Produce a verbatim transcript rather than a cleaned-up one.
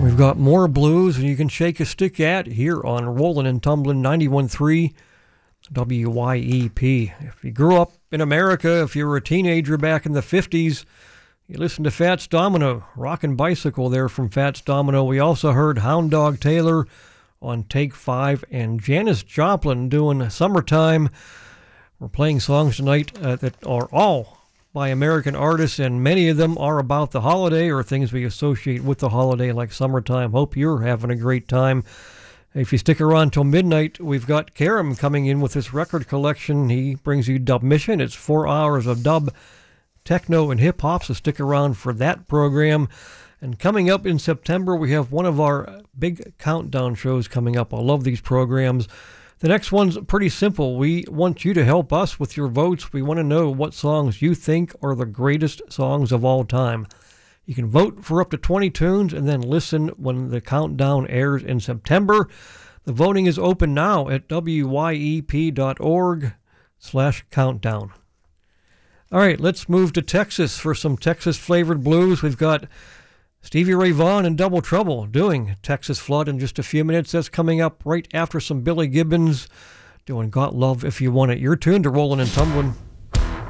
We've got more blues and you can shake a stick at here on Rollin' and Tumblin' ninety-one point three W Y E P. If you grew up in America, if you were a teenager back in the fifties, you listened to Fats Domino, Rockin' Bicycle there from Fats Domino. We also heard Hound Dog Taylor on Take Five and Janis Joplin doing Summertime. We're playing songs tonight uh, that are all by American artists, and many of them are about the holiday or things we associate with the holiday like summertime. Hope you're having a great time. If you stick around till midnight, we've got Karam coming in with his record collection. He brings you Dub Mission. It's four hours of dub, techno, and hip-hop, so stick around for that program. And coming up in September, we have one of our big countdown shows coming up. I love these programs. The next one's pretty simple. We want you to help us with your votes. We want to know what songs you think are the greatest songs of all time. You can vote for up to twenty tunes and then listen when the countdown airs in September. The voting is open now at wyep.org slash countdown. All right, let's move to Texas for some Texas-flavored blues. We've got Stevie Ray Vaughan and Double Trouble doing Texas Flood in just a few minutes. That's coming up right after some Billy Gibbons doing Got Love If You Want It. Your tune to Rollin' and Tumblin'.